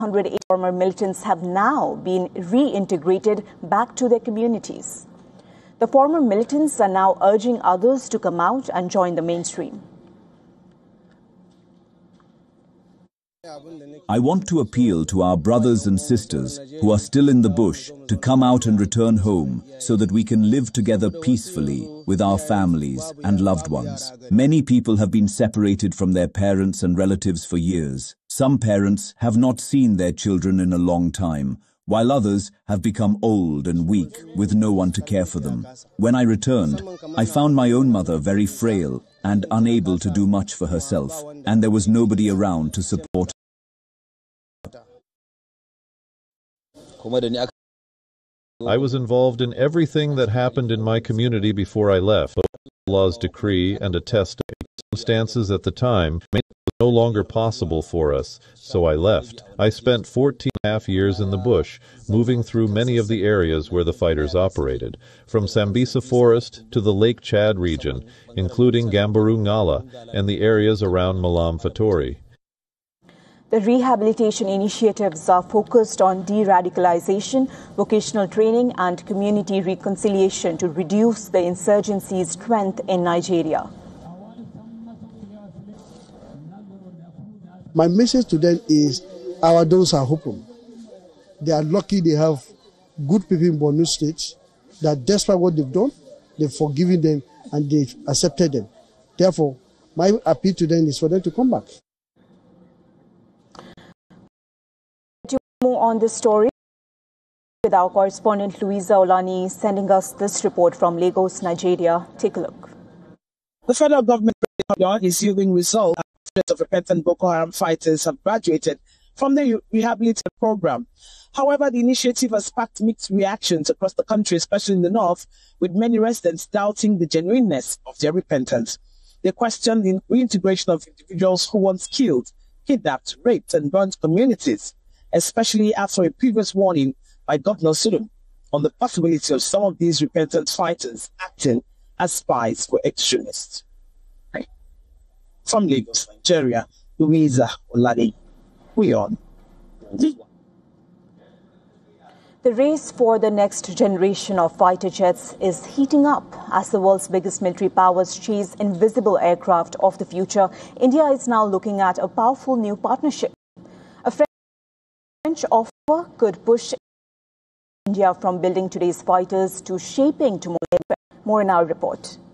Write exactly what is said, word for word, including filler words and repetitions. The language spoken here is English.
one hundred eight former militants have now been reintegrated back to their communities. The former militants are now urging others to come out and join the mainstream. I want to appeal to our brothers and sisters who are still in the bush to come out and return home so that we can live together peacefully with our families and loved ones. Many people have been separated from their parents and relatives for years. Some parents have not seen their children in a long time, while others have become old and weak with no one to care for them. When I returned, I found my own mother very frail and unable to do much for herself, and there was nobody around to support her. I was involved in everything that happened in my community before I left. Allah's decree and a test of circumstances at the time made it no longer possible for us, so I left. I spent fourteen and a half years in the bush, moving through many of the areas where the fighters operated, from Sambisa Forest to the Lake Chad region, including Gambaru Ngala and the areas around Malam Fatori. The rehabilitation initiatives are focused on de-radicalization, vocational training and community reconciliation to reduce the insurgency's strength in Nigeria. My message to them is our doors are open. They are lucky they have good people in Borno State that despite what they've done, they've forgiven them and they've accepted them. Therefore, my appeal to them is for them to come back. More on this story with our correspondent Louisa Olani sending us this report from Lagos, Nigeria. Take a look. The federal government is yielding results. Hundreds of repentant Boko Haram fighters have graduated from the rehabilitation program. However, the initiative has sparked mixed reactions across the country, especially in the north, with many residents doubting the genuineness of their repentance. They question the reintegration of individuals who once killed, kidnapped, raped, and burnt communities, especially after a previous warning by Governor Sudum on the possibility of some of these repentant fighters acting as spies for extremists. From Lagos, Nigeria, Louisa Olani, we on. The race for the next generation of fighter jets is heating up as the world's biggest military powers chase invisible aircraft of the future. India is now looking at a powerful new partnership. A French offer could push India from building today's fighters to shaping tomorrow's. More in our report.